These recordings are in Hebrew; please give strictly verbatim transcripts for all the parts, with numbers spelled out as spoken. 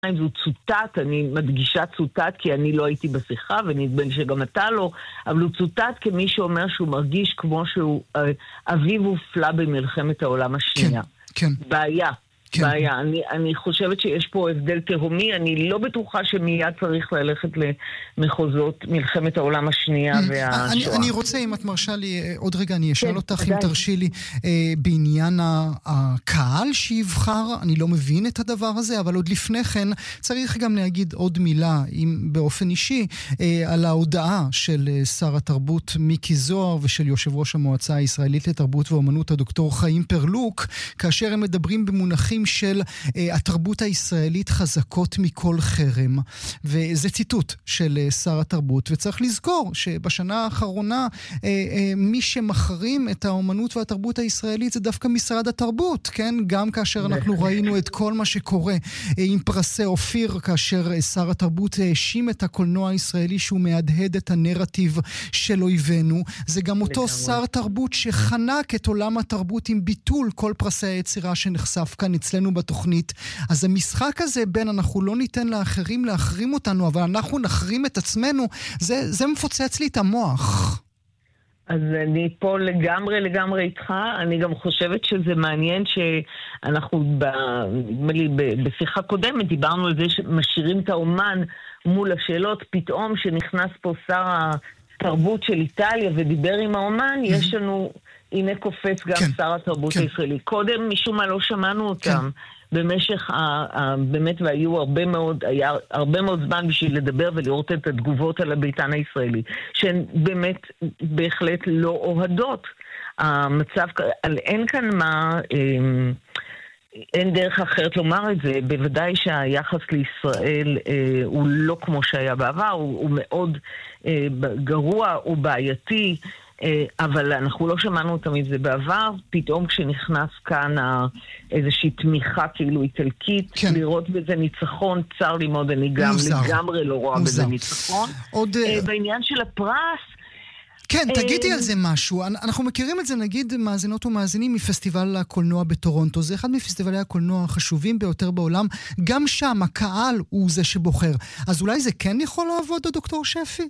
זו צוטט, אני מדגישה צוטט כי אני לא הייתי בשיחה, ונדמה לי שגם אתה לא, אבל הוא צוטט כמי שאומר שהוא מרגיש כמו שהוא אביו הופלה במלחמת העולם השנייה. כן, כן. בעיה. כן. בעיה. אני, אני חושבת שיש פה הבדל תהומי, אני לא בטוחה שמיד צריך ללכת למחוזות מלחמת העולם השנייה והשואה. אני, אני רוצה, אם את מרשה לי, עוד רגע אני אשאל כן, אותך, אם תרשי לי, אה, בעניין הקהל שיבחר, אני לא מבין את הדבר הזה, אבל עוד לפני כן צריך גם להגיד עוד מילה, אם באופן אישי, אה, על ההודעה של שר התרבות מיקי זוהר ושל יושב ראש המועצה הישראלית לתרבות ואומנות, הדוקטור חיים פרלוק, כאשר הם מדברים במונחים של uh, התרבות הישראלית חזקות מכל חרם, וזה ציטוט של uh, שר התרבות, וצריך לזכור שבשנה האחרונה uh, uh, מי שמחרים את האומנות והתרבות הישראלית זה דווקא משרד התרבות, כן? גם כאשר אנחנו ראינו את כל מה שקורה uh, עם פרסי אופיר, כאשר uh, שר התרבות האשים את הקולנוע הישראלי שהוא מהדהד את הנרטיב של אויבינו, זה גם אותו שר תרבות שחנק את עולם התרבות עם ביטול כל פרסי היצירה שנחשף כאן אצלנו בתוכנית. אז המשחק הזה בין אנחנו לא ניתן לאחרים להחרים אותנו, אבל אנחנו נחרים את עצמנו, זה, זה מפוצץ לי את המוח. אז אני פה לגמרי לגמרי איתך, אני גם חושבת שזה מעניין שאנחנו ב, לי, בשיחה קודמת דיברנו על זה שמשאירים את האומן מול השאלות, פתאום שנכנס פה שר התרבות של איטליה ודיבר עם האומן, יש לנו הנה קופץ גם כן, שר התרבות כן. הישראלי. קודם משום מה לא שמענו אותם. כן. במשך, ה, ה, באמת, והיו הרבה מאוד, היה הרבה מאוד זמן בשביל לדבר ולראות את התגובות על הביתן הישראלי, שהן באמת בהחלט לא אוהדות. המצב, אין כאן מה, אין דרך אחרת לומר את זה. בוודאי שהיחס לישראל אה, הוא לא כמו שהיה בעבר, הוא, הוא מאוד אה, גרוע, הוא בעייתי, אבל אנחנו לא שמענו אותם מזה בעבר, פתאום כשנכנס כאן איזושהי תמיכה כאילו איטלקית, כן. לראות בזה ניצחון, צר לי מאוד, אני גם לגמרי לא רואה מוזר. בזה ניצחון. עוד... בעניין של הפרס... כן, תגידי על זה משהו. אנחנו מכירים את זה, נגיד, מאזינות ומאזינים מפסטיבל הקולנוע בטורונטו. זה אחד מפסטיבלי הקולנוע החשובים ביותר בעולם. גם שם הקהל הוא זה שבוחר. אז אולי זה כן יכול לעבוד, הדוקטור שפי?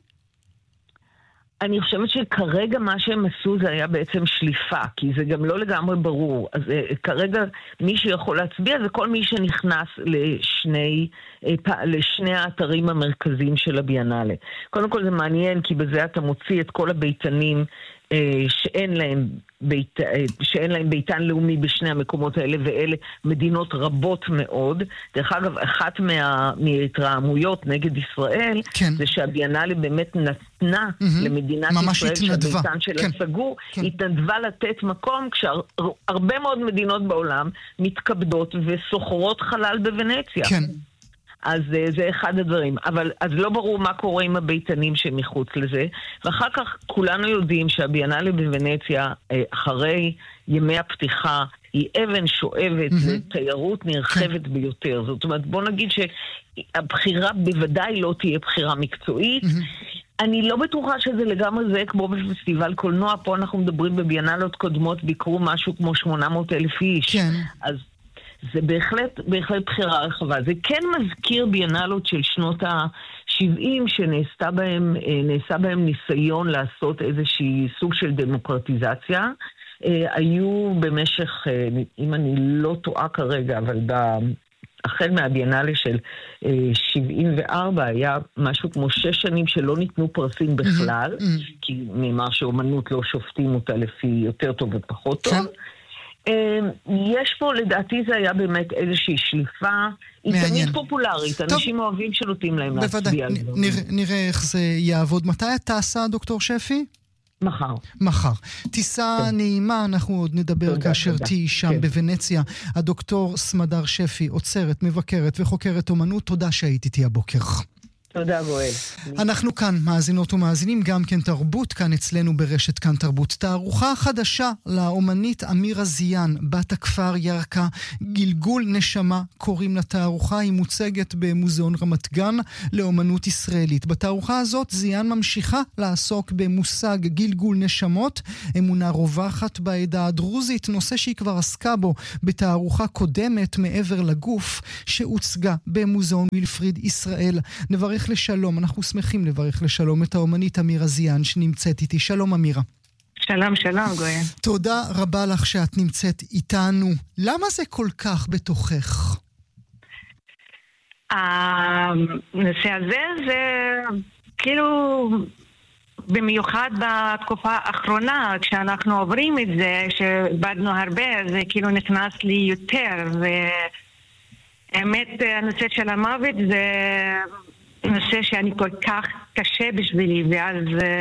אני חושבת שכרגע מה שהם עשו זה היה בעצם שליפה, כי זה גם לא לגמרי ברור. אז uh, כרגע מי שיכול להצביע זה כל מי שנכנס לשני, uh, לשני האתרים המרכזיים של הביאנלה. קודם כל זה מעניין, כי בזה אתה מוציא את כל הביתנים uh, שאין להם, בית, uh, שאין להם ביתן לאומי בשני המקומות האלה, ואלה מדינות רבות מאוד. דרך אגב, אחת מה, מהתרעמויות נגד ישראל, כן. זה שהביאנלה באמת נתנה mm-hmm. למדינת ישראל שהביתן שלה כן. סגור, כן. התנדבה לתת מקום כשהרבה מאוד מדינות בעולם מתכבדות וסוחרות חלל בוונציה. כן. אז זה אחד הדברים. אבל אז לא ברור מה קורה עם הביתנים שמחוץ לזה. ואחר כך כולנו יודעים שהביאנלה בוונציה, אחרי ימי הפתיחה, היא אבן שואבת mm-hmm. לתיירות נרחבת כן. ביותר. זאת אומרת, בוא נגיד שהבחירה בוודאי לא תהיה בחירה מקצועית. Mm-hmm. אני לא בטוחה שזה לגמרי זה כמו בפסטיבל קולנוע. פה אנחנו מדברים בביאנלות קודמות, ביקרו משהו כמו שמונה מאות אלף איש. כן. אז זה בהחלט, בהחלט בחירה רחבה. זה כן מזכיר ביאנלות של שנות ה-שבעים, שנעשה בהם, נעשה בהם ניסיון לעשות איזושהי סוג של דמוקרטיזציה. היו במשך, אם אני לא טועה כרגע, אבל ב... החל מהביאנלה של שבעים וארבע היה משהו כמו שש שנים שלא ניתנו פרסים בכלל, mm-hmm. כי ממה שאומנות לא שופטים אותה לפי יותר טוב ופחות טוב. יש פה, לדעתי זה היה באמת איזושהי שליפה, היא תמיד פופולרית, אנשים אוהבים שנותנים להם להצביע. נראה איך זה יעבוד. מתי אתה עשה, דוקטור שפי? מחר. מחר. טיסה כן. נעימה, אנחנו עוד נדבר תודה, כאשר תודה. תהי שם כן. בוונציה. הדוקטור סמדר שפי, עוצרת, מבקרת וחוקרת אומנות, תודה שהיית איתי הבוקר. תודה גואל. אנחנו כאן, מאזינות ומאזינים, גם כן תרבות, כאן אצלנו ברשת כאן תרבות. תערוכה חדשה לאומנית אמירה זיאן, בת הכפר ירקה, גלגול נשמה, קוראים לתערוכה, היא מוצגת במוזיאון רמת גן לאומנות ישראלית. בתערוכה הזאת זיאן ממשיכה לעסוק במושג גלגול נשמות, אמונה רווחת בעדה הדרוזית, נושא שהיא כבר עסקה בו בתערוכה קודמת מעבר לגוף, שהוצגה במוזיאון וילפריד ישראל. נברך לשלום, אנחנו שמחים לברך לשלום את האומנית אמירה זיאן שנמצאת איתי. שלום אמירה. שלום, שלום גואל. תודה רבה לך שאת נמצאת איתנו. למה זה כל כך בתוכך? הנושא הזה זה כאילו במיוחד בתקופה האחרונה, כשאנחנו עוברים את זה, שבדנו הרבה, זה כאילו נכנס לי יותר, והאמת הנושא של המוות זה נושא שאני כל כך קשה בשבילי, ואז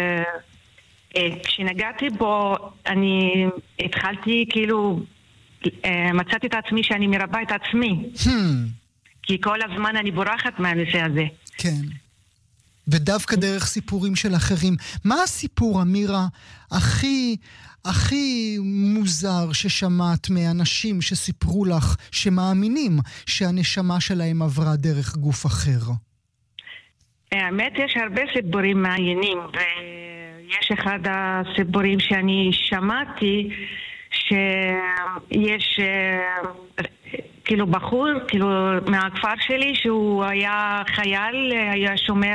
כשנגעתי בו אני התחלתי כאילו מצאתי את עצמי שאני מרבה את עצמי hmm. כי כל הזמן אני בורחת מהנושא הזה. כן, ודווקא דרך סיפורים של אחרים. מה הסיפור, אמירה, הכי הכי מוזר ששמעת מאנשים שסיפרו לך שמאמינים שהנשמה שלהם עברה דרך גוף אחר? האמת, יש הרבה סיפורים מעניינים, ויש אחד הסיפורים שאני שמעתי, שיש כאילו בחור, כאילו מהכפר שלי, שהוא היה חייל, היה שומר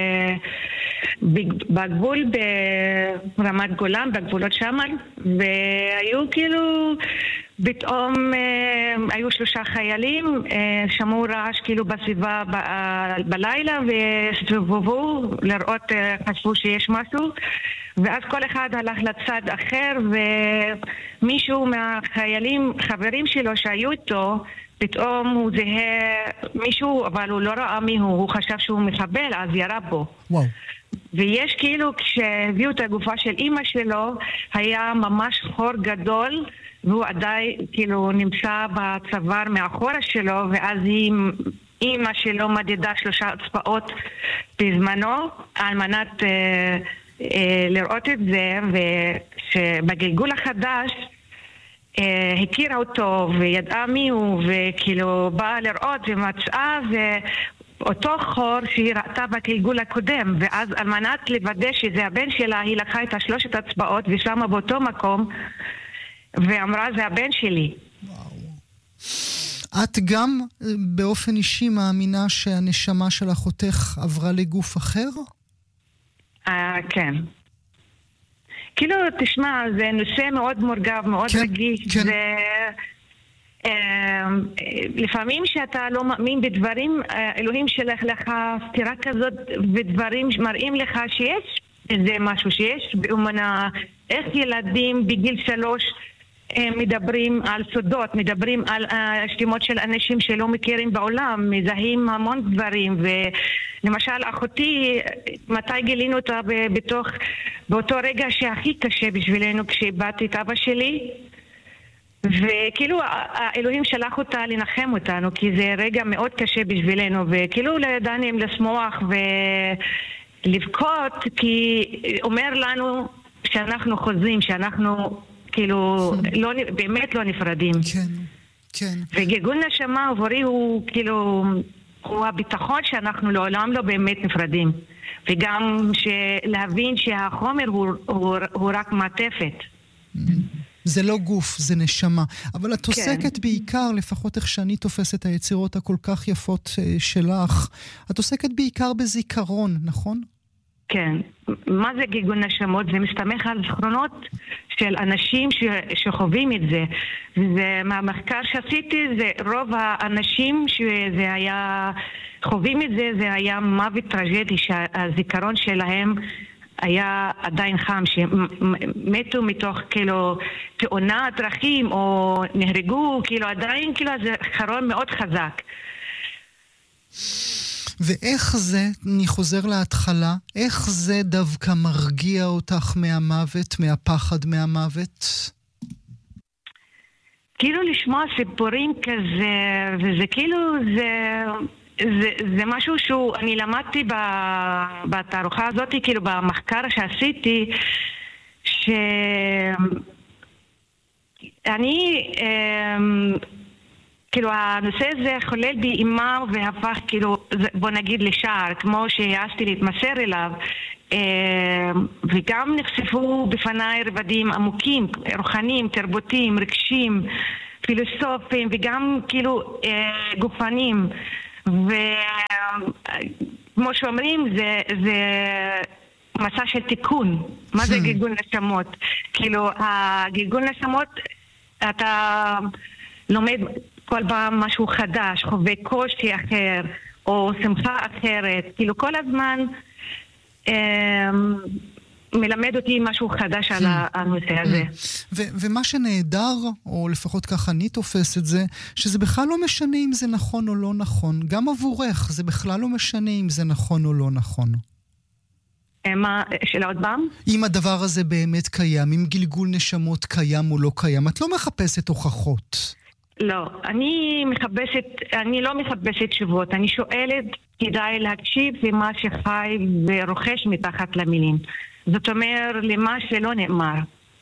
בגבול ברמת גולן, בגבולות שמר, והיו כאילו פתאום היו שלושה חיילים, שמעו רעש כאילו בסביבה בלילה וסתובבו לראות, חשבו שיש משהו, ואז כל אחד הלך לצד אחר, ומישהו מהחיילים, חברים שלו שהיו איתו, פתאום הוא זהה מישהו, אבל הוא לא ראה מי הוא, הוא חשב שהוא מחבל, אז ירה בו. וואו. ויש כאילו, כשהביאו את הגופה של אמא שלו, היה ממש חור גדול, והוא עדיין כאילו נמצא בצוואר מאחורה שלו, ואז היא, אמא שלו מדידה שלושה אצבעות בזמנו, על מנת אה, אה, לראות את זה, ושבגלגול החדש, אה, הכירה אותו וידעה מי הוא, וכאילו באה לראות ומצאה, ואותו חור שהיא ראתה בגלגול הקודם, ואז על מנת לוודא שזה הבן שלה, היא לקחה את השלושת אצבעות ושמה באותו מקום, ואמרה, זה הבן שלי. וואו. את גם באופן אישי מאמינה שהנשמה של אחותך עברה לגוף אחר? Uh, כן. כאילו, תשמע, זה נושא מאוד מורכב, מאוד כן, רגיש. כן. זה... Uh, לפעמים שאתה לא מאמין בדברים, uh, אלוהים שלך לך סתירה כזאת, ודברים מראים לך שיש זה משהו, שיש באמונה, איך ילדים בגיל שלוש מדברים על סודות, מדברים על השתימות של אנשים שלא מכירים בעולם, מזהים המון דברים. ולמשל אחותי, מתי גילינו אותה בתוך, באותו רגע שהכי קשה בשבילנו, כשאיבדתי את אבא שלי, וכאילו האלוהים שלח אותה לנחם אותנו, כי זה רגע מאוד קשה בשבילנו, וכאילו לא ידענו אם לשמוח ולבכות, כי אומר לנו שאנחנו חוזרים, שאנחנו כאילו לא, באמת לא נפרדים. כן, כן. וגלגול נשמה עבורי הוא כאילו, הוא הביטחון שאנחנו לעולם לא באמת נפרדים. וגם להבין שהחומר הוא, הוא, הוא רק מעטפת. זה לא גוף, זה נשמה. אבל את עוסקת כן. בעיקר, לפחות איך שאני תופס את היצירות הכל כך יפות שלך, את עוסקת בעיקר בזיכרון, נכון? כן. מה זה גלגול נשמות? זה מסתמך על זכרונות של אנשים ש... שחווים את זה. זה מהמחקר שעשיתי, זה רוב האנשים שזה היה חווים את זה, זה היה מוות טרגדי, שהזיכרון שלהם היה עדיין חם, שמתו מתוך כאילו תאונת דרכים או נהרגו, כאילו עדיין כאילו זה זיכרון מאוד חזק. ואיך זה, אני חוזר להתחלה, איך זה דווקא מרגיע אותך מהמוות, מהפחד מהמוות? כאילו לשמוע סיפורים כזה, וזה כאילו, זה, זה, זה משהו שהוא, אני למדתי בתערוכה הזאת, כאילו במחקר שעשיתי, שאני, כאילו הנושא הזה חולל בי אימה והפך כאילו, בוא נגיד לשער, כמו שהעזתי להתמסר אליו, וגם נחשפו בפניי רבדים עמוקים, רוחניים, תרבותיים, רגשיים, פילוסופיים וגם כאילו גופניים. וכמו שאומרים, זה, זה מסע של תיקון. מה זה גלגול נשמות? כאילו, הגלגול נשמות, אתה לומד כל פעם משהו חדש, חווה קושי אחר, או שמחה אחרת. כאילו, כל הזמן מלמד אותי משהו חדש על הנושא הזה. ומה שנהדר, או לפחות ככה אני תופס את זה, שזה בכלל לא משנה אם זה נכון או לא נכון. גם עבורך, זה בכלל לא משנה אם זה נכון או לא נכון. מה, שאלה עוד פעם? אם הדבר הזה באמת קיים, אם גלגול נשמות קיים או לא קיים, את לא מחפשת הוכחות. לא, אני מחפשת, אני לא מחפשת תשובות, אני שואלת, כדאי להקשיב למה שחי ורוכש מתחת למילים. זאת אומרת, למה שלא נאמר.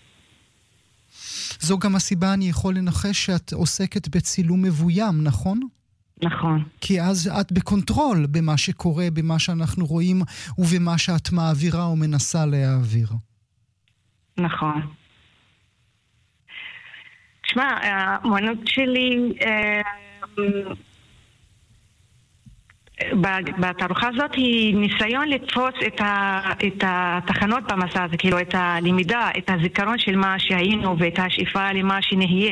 זו גם הסיבה, אני יכול לנחש שאת עוסקת בצילום מבוים, נכון? נכון. כי אז את בקונטרול במה שקורה, במה שאנחנו רואים, ובמה שאת מעבירה או מנסה להעביר. נכון. תשמע, האמנות שלי, בתערוכה הזאת היא ניסיון לתפוס את, ה, את התחנות במסע הזה, כאילו את הלמידה, את הזיכרון של מה שהיינו ואת השאיפה למה שנהיה.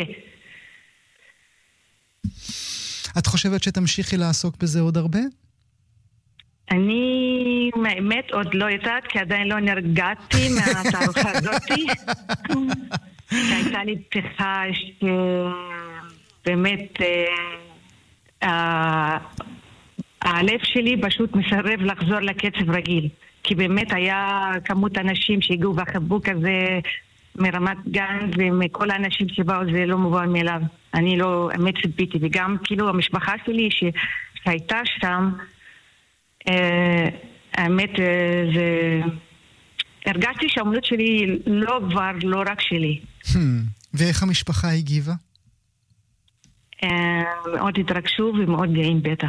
את חושבת שתמשיכי לעסוק בזה עוד הרבה? אני באמת עוד לא יודעת, כי עדיין לא נרגעתי מהתערוכה הזאת. הייתה לי פתיחה שבאמת הלב שלי פשוט מסרב לחזור לקצב רגיל, כי באמת היה כמות אנשים שהגיעו והחיבוק הזה מרמת גן ומכל האנשים שבאו, זה לא מובן מאליו. אני לא אמת ציפיתי, וגם כאילו המשפחה שלי שהייתה שם, האמת זה... הרגשתי שהאמנות שלי לא כבר, לא רק שלי. ואיך המשפחה הגיבה? מאוד התרגשו ומאוד גאים בטח.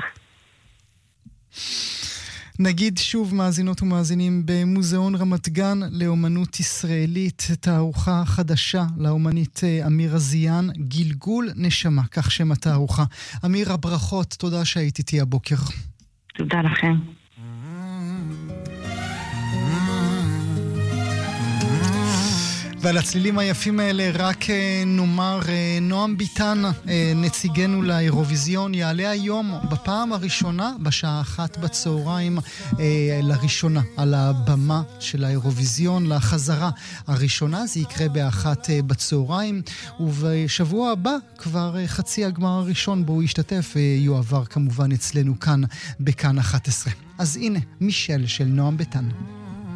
נגיד שוב, מאזינות ומאזינים, במוזיאון רמת גן לאומנות ישראלית, תערוכה חדשה לאומנית אמירה זיאן, גלגול נשמה, כך שם התערוכה. אמירה, ברכות, תודה שהיית איתי הבוקר. תודה לכם. ועל הצלילים היפים האלה רק נאמר, נועם ביטן, נציגנו לאירוויזיון, יעלה היום בפעם הראשונה בשעה אחת בצהריים לראשונה על הבמה של האירוויזיון, לחזרה הראשונה. זה יקרה באחת בצהריים, ובשבוע הבא כבר חצי הגמר הראשון בו הוא ישתתף יועבר כמובן אצלנו כאן בכאן אחת עשרה. אז הנה, מישל של נועם ביטן.